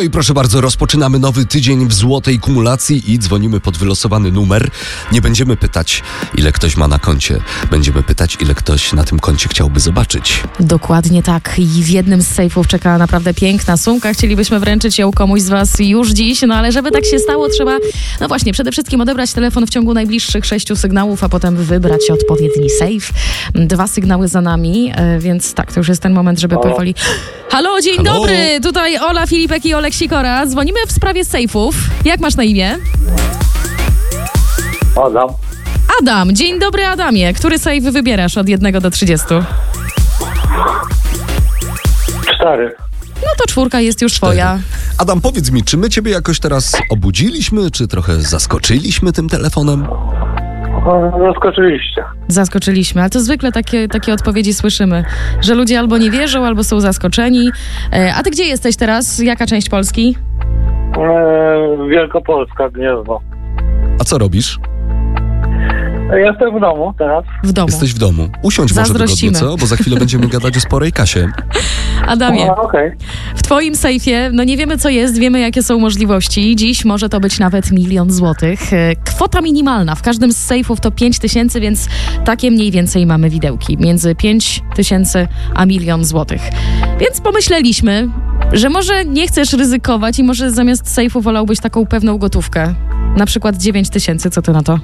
i proszę bardzo, rozpoczynamy nowy tydzień w złotej kumulacji i dzwonimy pod wylosowany numer. Nie będziemy pytać, ile ktoś ma na koncie. Będziemy pytać, ile ktoś na tym koncie chciałby zobaczyć. Dokładnie tak. I w jednym z sejfów czeka naprawdę piękna sumka. Chcielibyśmy wręczyć ją komuś z was już dziś, no ale żeby tak się stało, trzeba, no właśnie, przede wszystkim odebrać telefon w ciągu najbliższych 6 sygnałów, a potem wybrać odpowiedni sejf. 2 sygnały za nami, więc tak, to już jest ten moment, żeby powoli... Halo, dzień dobry! Tutaj Ola, Filipek i Olek Sikora. Dzwonimy w sprawie sejfów. Jak masz na imię? Adam. Adam. Dzień dobry, Adamie. Który sejf wybierasz od 1 do 30? 4. No to 4 jest już twoja. Adam, powiedz mi, czy my ciebie jakoś teraz obudziliśmy, czy trochę zaskoczyliśmy tym telefonem? Zaskoczyliście. Zaskoczyliśmy, ale to zwykle takie odpowiedzi słyszymy, że ludzie albo nie wierzą, albo są zaskoczeni. A ty gdzie jesteś teraz? Jaka część Polski? Wielkopolska, Gniezno. A co robisz? Jestem w domu teraz. W domu. Jesteś w domu. Usiądź może wygodnie, Zazdrościmy. co? Bo za chwilę będziemy gadać o sporej kasie. Adamie, Okej. w twoim sejfie, no nie wiemy co jest, wiemy jakie są możliwości. Dziś może to być nawet 1 000 000 złotych. Kwota minimalna w każdym z sejfów to 5 000, więc takie mniej więcej mamy widełki. Między 5 000 a 1 000 000 złotych. Więc pomyśleliśmy, że może nie chcesz ryzykować i może zamiast sejfu wolałbyś taką pewną gotówkę. Na przykład 9 000, co ty na to?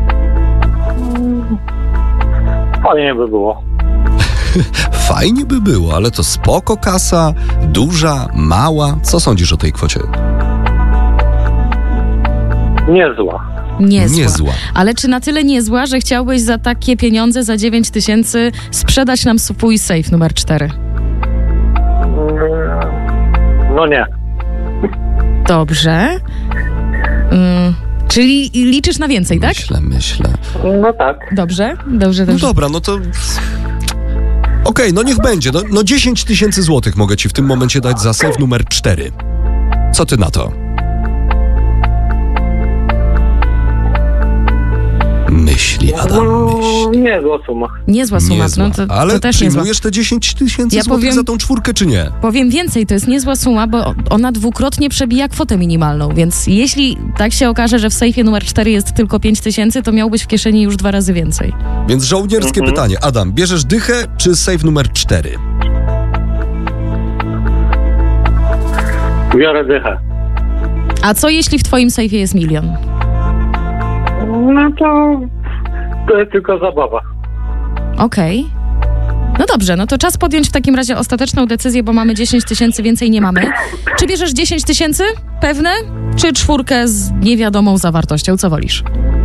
Fajnie by było. Fajnie by było, ale to spoko kasa, duża, mała. Co sądzisz o tej kwocie? Niezła. Niezła. Ale czy na tyle niezła, że chciałbyś za takie pieniądze, za 9 000 sprzedać nam swój sejf numer 4? No nie. Dobrze. Czyli liczysz na więcej, tak? Myślę. No tak. Dobrze. No dobra, no to... Okej, no niech będzie. No 10 000 złotych mogę ci w tym momencie dać za sejf numer 4. Co ty na to? Myśli, Adam, myśli. Niezła suma. Niezła suma, Niezła. no to Ale też niezła. przyjmujesz te 10 000 Ja złotych powiem- za tą 4, czy nie? Powiem więcej, to jest niezła suma, bo ona dwukrotnie przebija kwotę minimalną, więc jeśli tak się okaże, że w sejfie numer 4 jest tylko 5 000, to miałbyś w kieszeni już 2 razy więcej. Więc żołnierskie pytanie. Adam, bierzesz dychę, czy sejf numer 4? Biorę dychę. A co jeśli w twoim sejfie jest 1 000 000? No to jest tylko zabawa. Okej. No dobrze, no to czas podjąć w takim razie ostateczną decyzję, bo mamy 10 000, więcej nie mamy. Czy bierzesz 10 000? Pewne? Czy 4 z niewiadomą zawartością? Co wolisz?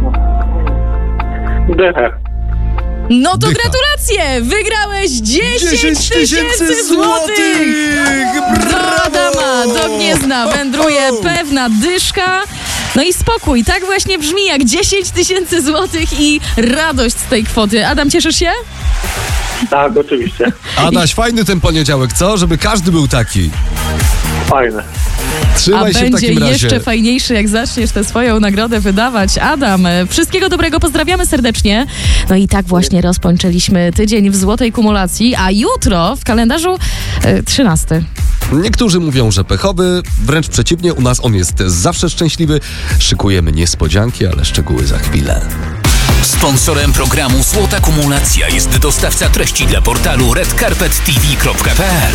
Dychę. No to Dycha. gratulacje! Wygrałeś 10 000 złotych! Do Adama, do Gniezna wędruje pewna dyszka. No i spokój, tak właśnie brzmi jak 10 000 złotych i radość z tej kwoty. Adam, cieszysz się? Tak, oczywiście. Adaś, fajny ten poniedziałek, co? Żeby każdy był taki. Fajne. Trzymaj A się w będzie takim razie. jeszcze fajniejszy, jak zaczniesz tę swoją nagrodę wydawać. Adam, wszystkiego dobrego, pozdrawiamy serdecznie. No i tak właśnie rozpoczęliśmy tydzień w złotej kumulacji, a jutro w kalendarzu 13. Niektórzy mówią, że pechowy, wręcz przeciwnie, u nas on jest zawsze szczęśliwy. Szykujemy niespodzianki, ale szczegóły za chwilę. Sponsorem programu Złota Kumulacja jest dostawca treści dla portalu redcarpettv.pl.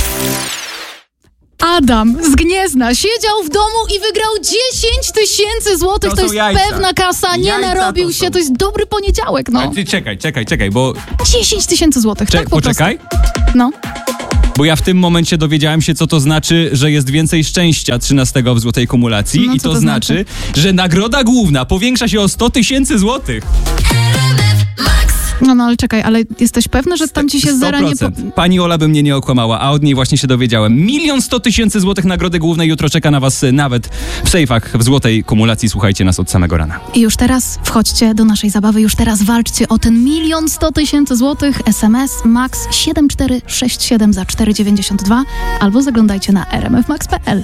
Adam z Gniezna siedział w domu i wygrał 10 000 złotych. To jest jajca. pewna kasa, nie Jajca narobił to się. są. To jest dobry poniedziałek, no. Ale ty czekaj, bo... 10 000 złotych, tak po Poczekaj, prostu. No. bo ja w tym momencie dowiedziałem się, co to znaczy, że jest więcej szczęścia 13 w złotej kumulacji. No, I co to to znaczy, że nagroda główna powiększa się o 100 000 złotych. No, ale czekaj, ale jesteś pewny, że tam ci się zera nie... 100%. Pani Ola by mnie nie okłamała, a od niej właśnie się dowiedziałem. 1 100 000 złotych nagrody głównej jutro czeka na was nawet w sejfach w złotej kumulacji. Słuchajcie nas od samego rana. I już teraz wchodźcie do naszej zabawy, już teraz walczcie o ten 1 100 000 złotych. SMS MAX 7467 za 4,92 albo zaglądajcie na rmfmax.pl.